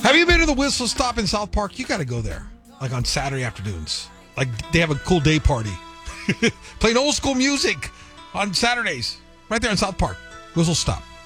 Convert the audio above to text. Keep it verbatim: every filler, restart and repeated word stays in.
Have you been to the Whistle Stop in South Park? You got to go there, like on Saturday afternoons. Like they have a cool day party, playing old school music on Saturdays, right there in South Park. Whistle Stop.